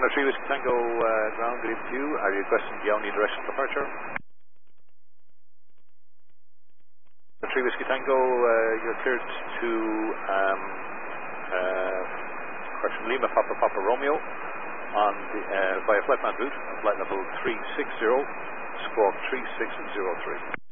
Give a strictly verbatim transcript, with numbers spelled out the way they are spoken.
November three Whiskey Tango uh, ground, good evening to you. Are you requesting the only direction of departure? The three Whiskey Tango, uh, you're cleared to um, uh, correction, Lima Papa Papa Romeo on the, uh, by a flight man route, flight level three six zero, squawk three six zero three.